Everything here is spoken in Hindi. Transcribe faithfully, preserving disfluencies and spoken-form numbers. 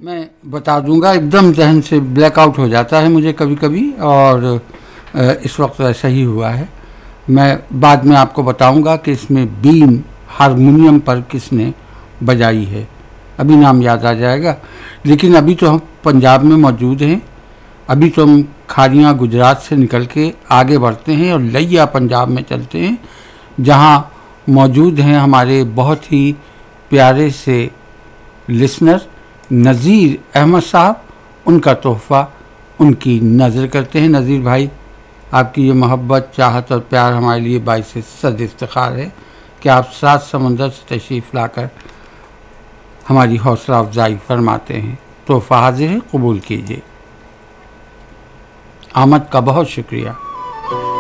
मैं बता दूंगा, एकदम जहन से ब्लैकआउट हो जाता है मुझे कभी कभी, और इस वक्त ऐसा ही हुआ है। मैं बाद में आपको बताऊंगा कि इसमें बीन हारमोनियम पर किसने बजाई है, अभी नाम याद आ जाएगा। लेकिन अभी तो हम पंजाब में मौजूद हैं। अभी तो हम खारियाँ गुजरात से निकल के आगे बढ़ते हैं और लैया पंजाब में चलते हैं, जहाँ मौजूद हैं हमारे बहुत ही प्यारे से लिसनर नज़ीर अहमद साहब। उनका तोहफ़ा उनकी नज़र करते हैं। नज़ीर भाई, आपकी ये मोहब्बत, चाहत और प्यार हमारे लिए बाइस सद इफ्तिखार है कि आप सात समंदर से तशरीफ़ लाकर हमारी हौसला अफजाई फरमाते हैं। तोहफ़ा हाजिर है, कबूल कीजिए। आमद का बहुत शुक्रिया।